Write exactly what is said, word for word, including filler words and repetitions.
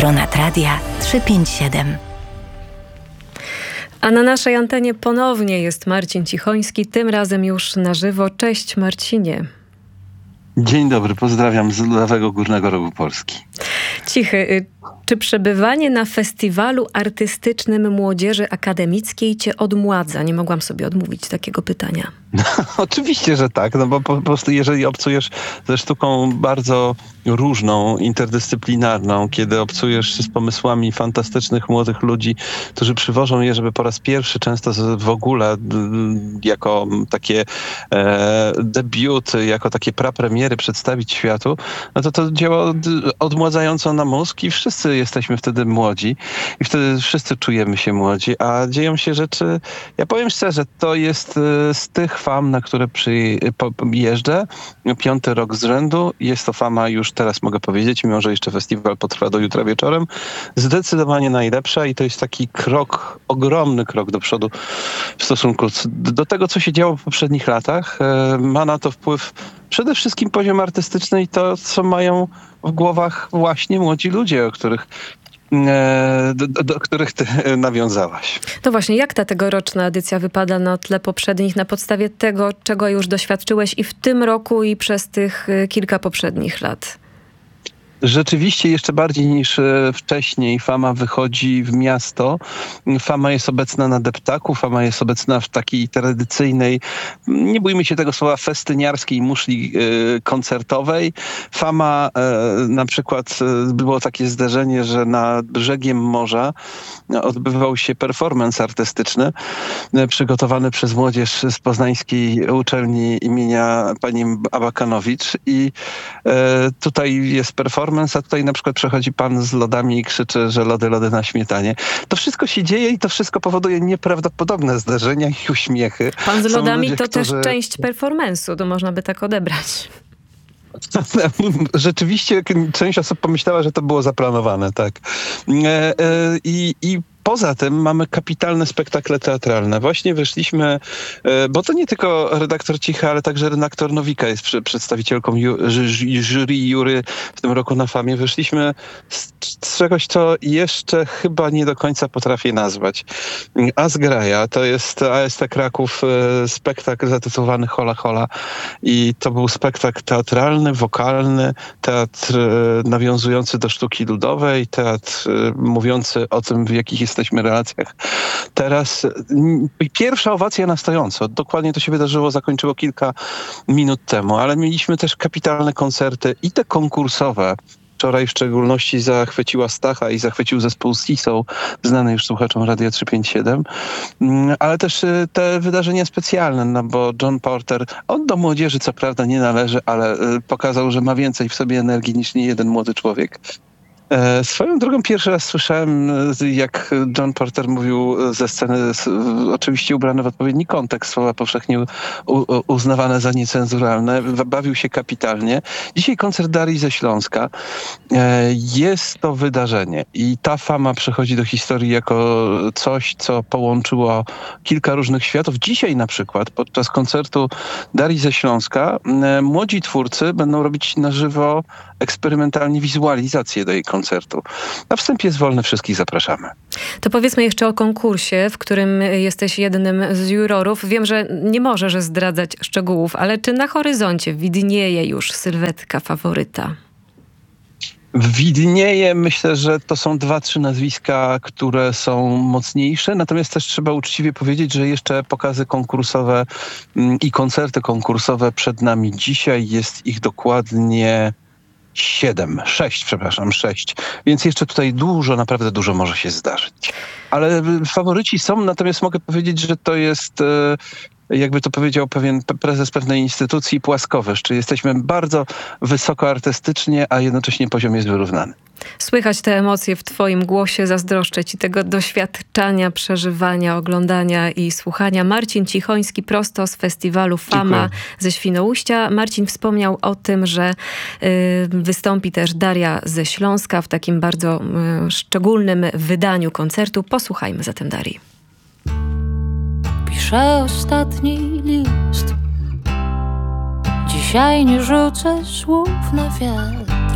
Patronat Radia trzysta pięćdziesiąt siedem. A na naszej antenie ponownie jest Marcin Cichoński, tym razem już na żywo. Cześć Marcinie. Dzień dobry, pozdrawiam z lewego górnego rogu Polski. Cichy, czy przebywanie na festiwalu artystycznym młodzieży akademickiej cię odmładza? Nie mogłam sobie odmówić takiego pytania. No, oczywiście, że tak, no bo po prostu jeżeli obcujesz ze sztuką bardzo różną, interdyscyplinarną, kiedy obcujesz z pomysłami fantastycznych młodych ludzi, którzy przywożą je, żeby po raz pierwszy często w ogóle jako takie e, debiuty, jako takie prapremiery przedstawić światu, no to to działa odmładzająco na mózg i wszyscy jesteśmy wtedy młodzi i wtedy wszyscy czujemy się młodzi, a dzieją się rzeczy, ja powiem szczerze, to jest z tych fam, na które przyjeżdżę, piąty rok z rzędu, jest to fama już teraz mogę powiedzieć, mimo że jeszcze festiwal potrwa do jutra wieczorem, zdecydowanie najlepsza i to jest taki krok, ogromny krok do przodu w stosunku do tego, co się działo w poprzednich latach. Ma na to wpływ przede wszystkim poziom artystyczny i to, co mają w głowach właśnie młodzi ludzie, o których Do, do, do których ty nawiązałaś. To właśnie, jak ta tegoroczna edycja wypada na tle poprzednich, na podstawie tego, czego już doświadczyłeś i w tym roku, i przez tych kilka poprzednich lat? Rzeczywiście jeszcze bardziej niż wcześniej fama wychodzi w miasto. Fama jest obecna na deptaku, fama jest obecna w takiej tradycyjnej, nie bójmy się tego słowa, festyniarskiej muszli y, koncertowej. Fama y, na przykład y, było takie zdarzenie, że nad brzegiem morza odbywał się performance artystyczny y, przygotowany przez młodzież z poznańskiej uczelni imienia pani Abakanowicz i y, tutaj jest performance, a tutaj na przykład przechodzi pan z lodami i krzyczy, że lody, lody na śmietanie. To wszystko się dzieje i to wszystko powoduje nieprawdopodobne zdarzenia i uśmiechy. Pan z lodami ludzie, to którzy... też część performance'u, to można by tak odebrać. Rzeczywiście część osób pomyślała, że to było zaplanowane, tak. E, e, i, i Poza tym mamy kapitalne spektakle teatralne. Właśnie wyszliśmy, bo to nie tylko redaktor Cicha, ale także redaktor Nowika jest przedstawicielką ju, jury Jury w tym roku na Famie. Wyszliśmy z, z czegoś, co jeszcze chyba nie do końca potrafię nazwać. Azgraja to jest A S T Kraków, spektakl zatytułowany Hola Hola i to był spektakl teatralny, wokalny, teatr nawiązujący do sztuki ludowej, teatr mówiący o tym, w jakich jest jesteśmy w relacjach. Teraz pierwsza owacja na stojąco. Dokładnie to się wydarzyło, zakończyło kilka minut temu, ale mieliśmy też kapitalne koncerty i te konkursowe. Wczoraj w szczególności zachwyciła Stacha i zachwycił zespół Sisą, znany już słuchaczom Radia trzysta pięćdziesiąt siedem, ale też te wydarzenia specjalne, no bo John Porter, on do młodzieży co prawda nie należy, ale pokazał, że ma więcej w sobie energii niż niejeden młody człowiek. E, swoją drogą pierwszy raz słyszałem, jak John Porter mówił ze sceny, oczywiście ubrany w odpowiedni kontekst, słowa powszechnie u, u, uznawane za niecenzuralne. Bawił się kapitalnie. Dzisiaj koncert Darii ze Śląska. E, jest to wydarzenie i ta fama przechodzi do historii jako coś, co połączyło kilka różnych światów. Dzisiaj na przykład podczas koncertu Darii ze Śląska e, młodzi twórcy będą robić na żywo eksperymentalnie wizualizację do jej koncertu. Na wstępie jest wolny, wszystkich zapraszamy. To powiedzmy jeszcze o konkursie, w którym jesteś jednym z jurorów. Wiem, że nie możesz zdradzać szczegółów, ale czy na horyzoncie widnieje już sylwetka faworyta? Widnieje, myślę, że to są dwa, trzy nazwiska, które są mocniejsze, natomiast też trzeba uczciwie powiedzieć, że jeszcze pokazy konkursowe i koncerty konkursowe przed nami dzisiaj. Jest ich dokładnie Siedem, sześć, przepraszam, sześć. Więc jeszcze tutaj dużo, naprawdę dużo może się zdarzyć. Ale faworyci są, natomiast mogę powiedzieć, że to jest, jakby to powiedział pewien prezes pewnej instytucji, płaskowyż. Czyli jesteśmy bardzo wysoko artystycznie, a jednocześnie poziom jest wyrównany. Słychać te emocje w twoim głosie, zazdroszczę ci tego doświadczania, przeżywania, oglądania i słuchania. Marcin Cichoński prosto z festiwalu Fama Dziękuję. Ze Świnoujścia. Marcin wspomniał o tym, że y, wystąpi też Daria ze Śląska w takim bardzo y, szczególnym wydaniu koncertu. Posłuchajmy zatem Darii. Piszę ostatni list. Dzisiaj nie rzucę słów na wiatr.